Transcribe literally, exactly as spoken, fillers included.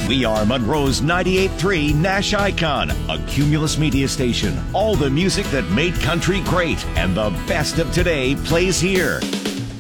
We are Monroe's ninety-eight point three Nash Icon, a Cumulus media station. All the music that made country great and the best of today plays here.